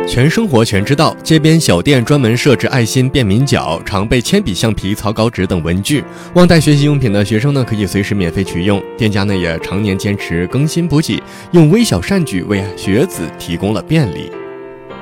全生活全知道，街边小店专门设置爱心、便民角、常备铅笔、橡皮、草稿纸等文具，忘带学习用品的学生呢，可以随时免费取用。店家呢也常年坚持更新补给，用微小善举为学子提供了便利。